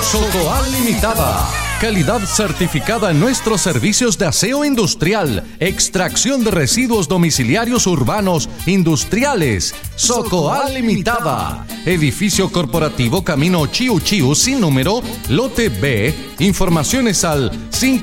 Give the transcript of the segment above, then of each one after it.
Socoal Limitada. Calidad certificada en nuestros servicios de aseo industrial, extracción de residuos domiciliarios urbanos, industriales. Socoal Limitada. Edificio corporativo Camino Chiu Chiu sin número, lote B. Informaciones al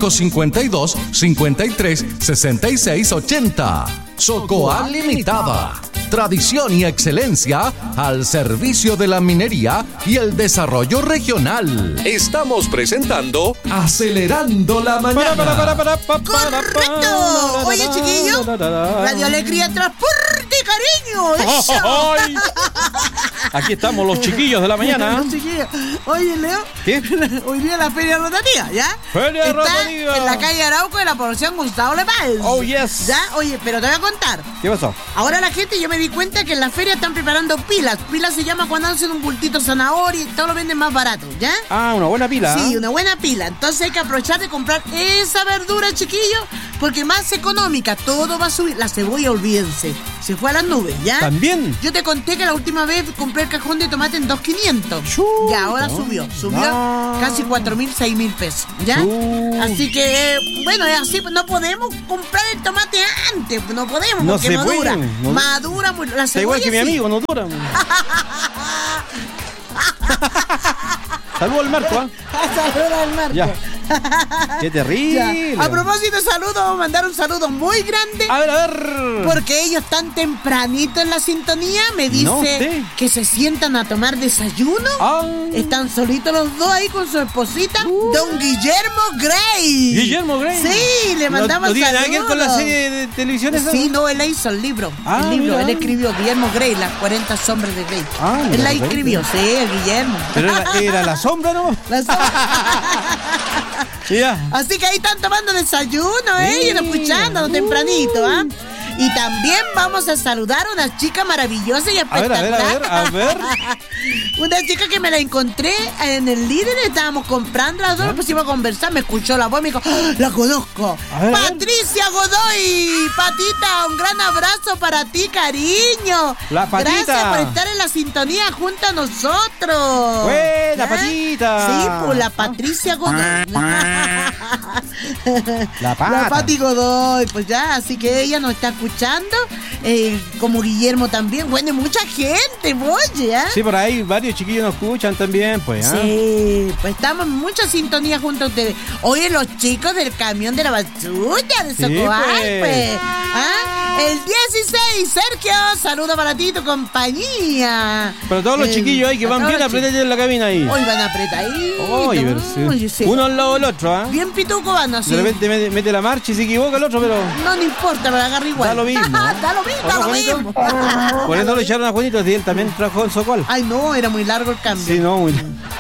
552-53-6680. Socoal Limitada. Tradición y excelencia al servicio de la minería y el desarrollo regional. Estamos presentando Acelerando la Mañana. ¡Correcto! Oye, chiquillo, Radio Alegría Transporte, cariño. ¡Eso! Aquí estamos los chiquillos de la mañana. Los chiquillos. Oye, Leo. ¿Qué? Hoy día la feria rotativa, ¿ya? Feria Está rotativa. en la calle Arauco de la población Gustavo Lepal. Oh, yes. ¿Ya? Oye, pero te voy a contar. ¿Qué pasó? Ahora la gente, yo me di cuenta que en la feria están preparando pilas. Pilas se llama cuando hacen un bultito zanahoria y todo lo venden más barato, ¿ya? Ah, una buena pila. Sí, una buena pila. Entonces hay que aprovechar de comprar esa verdura, chiquillo, porque más económica. Todo va a subir. La cebolla, olvídense. Se fue a las nubes, ¿ya? ¿También? Yo te conté que la última vez compré el cajón de tomate en 2.500. Chuta. Ya, ahora subió casi 4.000, 6.000 pesos, ¿ya? Chuta. Así que, bueno, es así. No podemos comprar el tomate antes. No podemos, No porque se no puede, dura. no. Madura muy. La Está igual cebolla que mi sí. amigo, no dura. Saludos al Marco, ¿ah? Saludos al Marco. Ya. Qué terrible. Ya. A propósito de saludos, vamos a mandar un saludo muy grande. A ver. Porque ellos tan tempranito en la sintonía, me dice No sé. que se sientan a tomar desayuno. Ah. Están solitos los dos ahí con su esposita, don Guillermo Grey. Guillermo Grey. Sí, le mandamos ¿No tiene nada que ver con la saludos. serie de televisión esa? Sí, no, él hizo el libro. Ah, el libro, mira. él escribió Guillermo Grey, las 40 sombras de Grey. Ah, él mira, la Grey. escribió, sí, el Guillermo. Pero era la sombra, ¿no? La sombra. Ya. Así que ahí están tomando desayuno, ellos escuchando tempranito, ¿ah? Y también vamos a saludar a una chica maravillosa y espectacular. A ver. Una chica que me la encontré en el líder, estábamos comprando las dos, pues iba a conversar, me escuchó la voz, me dijo, ¡ah, la conozco! A ver. Patricia Godoy, Patita, un gran abrazo para ti, cariño. La Patita. Gracias por estar en la sintonía junto a nosotros. Buena, ¿Ah? Patita. Sí, pues la Patricia Godoy. La Pata. La Pati Godoy, pues ya, así que ella nos está escuchando, como Guillermo también. Bueno, mucha gente, oye, ¿eh? Sí, por ahí varios chiquillos nos escuchan también, pues. ¿Ah? Sí, pues estamos en mucha sintonía junto a ustedes. Oye, los chicos del camión de la basura de Sí, Socoal, pues. pues. ¿Ah? El 16, Sergio, saludo para ti, tu compañía. Pero todos los chiquillos ahí que van bien apretados en la cabina ahí. Hoy van apretaditos. Oye, pero sí. Oye, sí. Uno al lado del otro, ¿ah? Bien pituco van así. De repente mete la marcha y se equivoca el otro, pero No importa, me la agarro igual. Da lo mismo. Da lo mismo, da lo Juanito? mismo. por eso lo echaron a Juanito, si él también trabajó en Socoal. Ay, no, era muy largo el cambio. Sí, no, muy...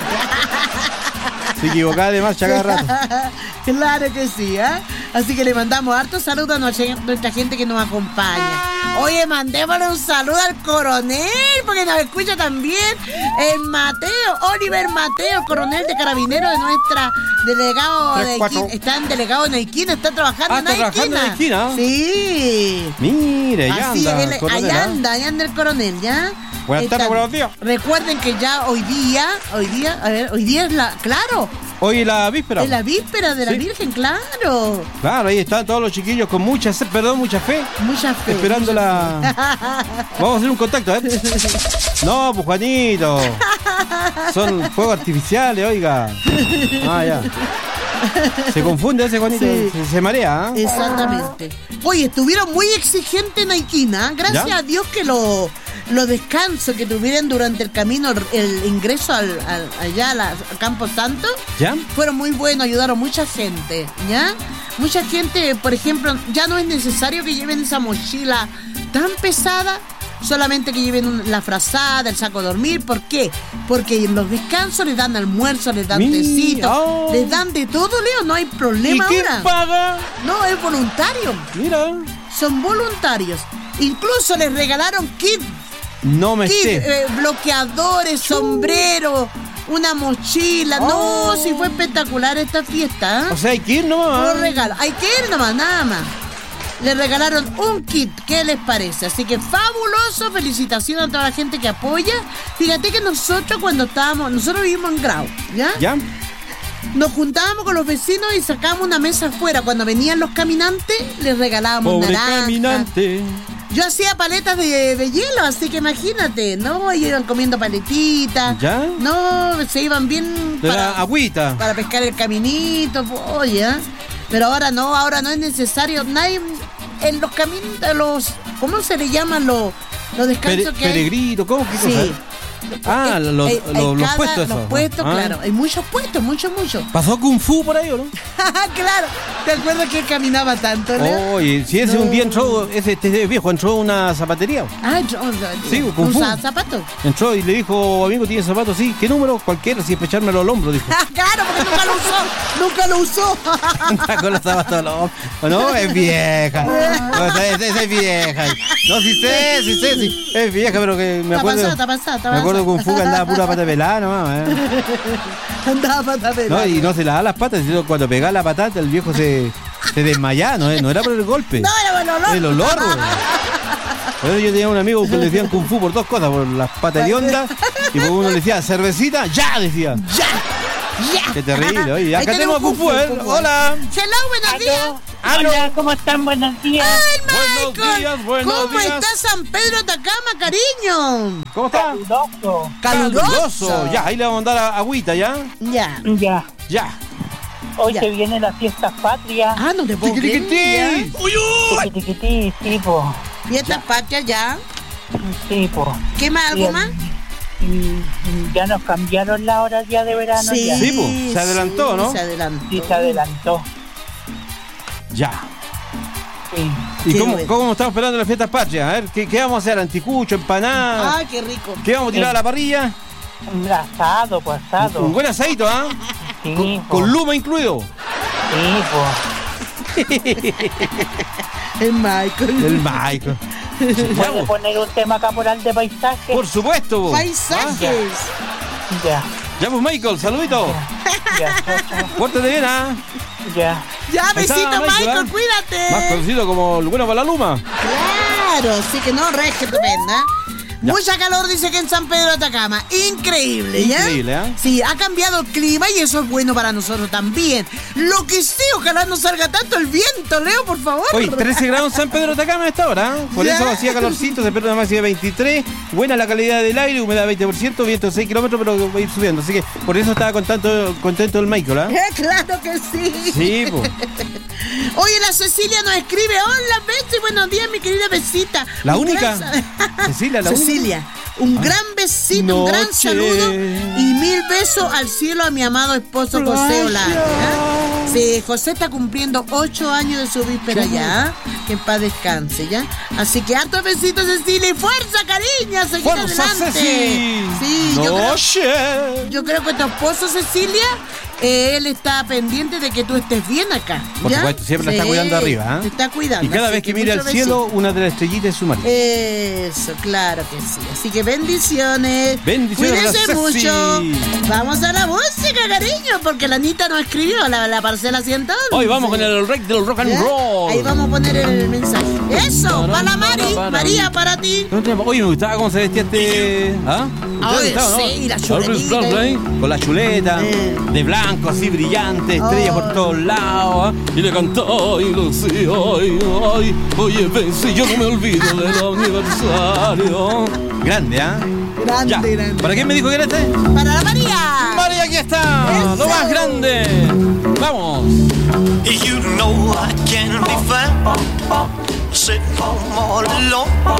Se equivocaba de marcha cada rato. Claro que sí, ¿eh? Así que le mandamos hartos saludos a nuestra gente que nos acompaña. Oye, mandémosle un saludo al coronel, porque nos escucha también el Mateo, Oliver Mateo, coronel de carabineros de nuestra delegado de 3-4. Aiquín. Está en delegado en Aiquín, está trabajando Ah, en está trabajando en Aiquín. Aiquín, ¿ah? Sí. Mire, ya Así, anda. él, coronel, allá ¿ah? anda el coronel, ¿ya? Buenas tardes, buenos días. Recuerden que ya hoy día es claro, Hoy la víspera. es la víspera de la Sí. Virgen, claro. Claro, ahí están todos los chiquillos con mucha fe, mucha fe. Mucha fe. Esperando la... Vamos a hacer un contacto, ¿eh? No, pues Juanito. Son fuegos artificiales, oiga. Ah, ya. Se confunde ese Juanito. Sí. Se marea, ¿ah? Exactamente. Oye, estuvieron muy exigentes en Aiquina. Gracias ¿Ya? a Dios que los descansos que tuvieron durante el camino, el ingreso allá al Campo Santo, ¿Ya? fueron muy buenos, ayudaron mucha gente, ¿ya? Mucha gente, por ejemplo, ya no es necesario que lleven esa mochila tan pesada, solamente que lleven la frazada, el saco de dormir. ¿Por qué? Porque en los descansos les dan almuerzo, les dan tecito, oh. les dan de todo, Leo, no hay problema ¿Y quién ahora. paga? No, es voluntario, Mira. son voluntarios. Incluso les regalaron kit, No me esté. bloqueadores, sombreros, una mochila. Oh. No, sí fue espectacular esta fiesta, ¿eh? O sea, hay que ir nomás. Los regalos. Hay que ir nomás, nada más. le regalaron un kit. ¿Qué les parece? Así que fabuloso, felicitaciones a toda la gente que apoya. Fíjate que nosotros nosotros vivimos en Grau, ¿ya? ¿Ya? Nos juntábamos con los vecinos y sacábamos una mesa afuera. Cuando venían los caminantes, les regalábamos Pobre naranjas. caminante. Yo hacía paletas de hielo, así que imagínate, ¿no? Ellos iban comiendo paletitas. ¿Ya? No, se iban bien De la agüita. para pescar el caminito, oye. Pero ahora no es necesario. Nadie en los caminos, ¿cómo se le llaman los descansos que hay? Peregrino, ¿cómo? ¿Qué cosa? Sí. Ah, los puestos esos. Los puestos, Ah. claro. Hay muchos puestos, muchos. ¿Pasó Kung Fu por ahí o no? Claro. ¿Te acuerdas que él caminaba tanto, Leo? Oye, si ese un día entró, este viejo entró a una zapatería. Ah, Sí, Kung Fu. ¿usaba zapatos? Entró y le dijo, amigo, ¿tiene zapatos? Sí, ¿qué número? Cualquiera, si es para echármelo al hombro, dijo. Claro, porque nunca lo usó. Con los zapatos al hombro. No, es vieja. No, es vieja. No, sí sé. Es vieja, pero que me acuerdo. Está pasada. Me acuerdo Kung Fu que andaba pura pata pelada nomás. Andaba pata pelada. No, y no se la da las patas, sino cuando pegaba la patata el viejo se desmayaba, no era por el golpe. No, era el olor. El olor, güey. Por eso yo tenía un amigo que le decían Kung Fu por dos cosas, por las patas de onda y por uno le decía, cervecita, ya, decía. Ya. Qué terrible, oye, Ahí acá tenemos a Kung Fu, ¿eh? Hola. Hello, buenos días. Hola, ¿cómo están? Buenos días. ¡Ay, Buenos Michael! días, buenos ¿Cómo días. está San Pedro Atacama, cariño? ¿Cómo está? Caluroso. Caluroso. Ya, ahí le vamos a mandar agüita, ¿ya? Ya. Ya. Ya. Hoy Ya. se viene la fiesta patria. Ah, no te puedo creer. Tiquitiquití. Tiquitiquití, sí, po. Fiesta patria ya. Sí, po. ¿Qué más? ¿Algo Bien. más? Ya nos cambiaron la hora ya de verano. Sí. Ya. Sí, po, se adelantó, ¿no? Se adelantó. Sí, se adelantó. Ya. Sí. ¿Y Qué cómo bueno. estamos esperando las fiestas patrias? A ver, ¿qué vamos a hacer? ¿Anticucho, empanada? Ay, qué rico. ¿Qué vamos a tirar a la parrilla? Un asado, pues asado. Un buen asadito, ¿ah? Sí, po. Con luma incluido. Sí, po. El Michael. El Michael. Ya, ¿Puedo po. poner un tema caporal de paisaje? Por supuesto, po. Paisajes. Ya. Ya, pues, Michael, saludito. Ya, chao, chao. Pórtate bien, ¿ah? Ya. Ya, Ahí está, besito, Michael, ¿ah? cuídate. Más conocido como el bueno para la luma. Claro, sí que no, re, que estupenda. Ya. Mucha calor, dice que en San Pedro de Atacama. Increíble, ¿ya? Increíble, ¿eh? Sí, ha cambiado el clima y eso es bueno para nosotros también. Lo que sí, ojalá no salga tanto el viento, Leo, por favor. Hoy 13 grados en San Pedro de Atacama a esta hora, ¿eh? Por Ya. eso hacía calorcito, se pierde una máxima de 23. Buena la calidad del aire, humedad 20%, viento 6 kilómetros, pero va a ir subiendo. Así que por eso estaba contento el Michael, ¿ah? Claro que sí. Sí, pues. Oye, la Cecilia nos escribe: hola, Bessie, buenos días, mi querida besita. ¿La Un única? gran- Cecilia, la única. Cecilia, un gran besito, un gran Noche. saludo y 1000 besos al cielo a mi amado esposo José Olaya. ¿Ya? Sí, José está cumpliendo 8 años de su víspera ya. Que en paz descanse, ¿ya? Así que hartos besitos, Cecilia, y fuerza, cariño, seguir ¡Fuerza, adelante. Ceci! Sí, Noche. yo creo que tu esposo, Cecilia, él está pendiente de que tú estés bien acá. Por ¿ya? supuesto, siempre la está cuidando arriba, ¿ah? Te está cuidando. Y cada así vez que mira al mucho cielo, besito. una de las estrellitas es su marido. Eso, claro que sí. Así que bendiciones. Bendiciones, Cuídense Ceci. mucho. Vamos a la música, cariño, porque la Anita nos escribió la parcela 100. Hoy vamos con el rey del rock and ¿Ya? roll. Ahí vamos a poner el mensaje. Eso, para la Mari. María, para ti. Oye, me gustaba cómo se vestía este. ¿Ah? Ay, ¿Te gustaba, sí, no? la chuletita. Elvis Presley, con la chuleta, de blanco, así brillante, estrellas por todos lados. ¿ah? Y le cantó y lucía. Ay, oye, ven, si yo no me olvido del aniversario. Grande, ¿ah? Grande, Ya. grande. ¿Para quién me dijo que era este? Para la María. María, aquí está. Eso. Lo más grande. Vamos. You know I can be found sitting home all alone.